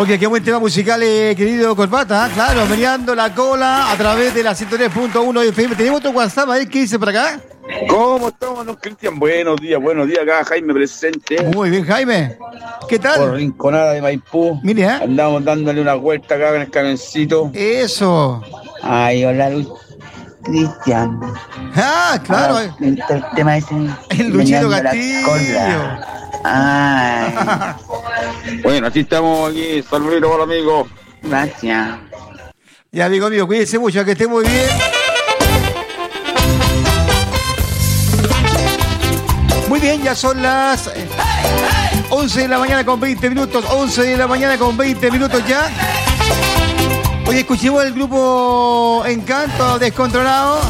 Oye, qué buen tema musical, querido Corbata, ¿eh? Claro, meneando la cola a través de la 103.1 FM. Tenemos otro WhatsApp, a ver qué dice por acá. ¿Cómo estamos, don Cristian? Buenos días, acá Jaime presente. Muy bien, Jaime. ¿Qué tal? Por Rinconada de Maipú. Mire, andamos dándole una vuelta acá en el camioncito. Eso. Ay, hola, Cristian. Ah, claro. El tema es el Luchito Castillo. Ay. Bueno, así estamos aquí. Saludito para el amigo. Gracias. Ya, amigo mío, cuídense mucho, que esté muy bien. Muy bien, ya son las 11 de la mañana con 20 minutos. 11 de la mañana con 20 minutos ya. Hoy escuchemos el grupo Encanto Descontrolado.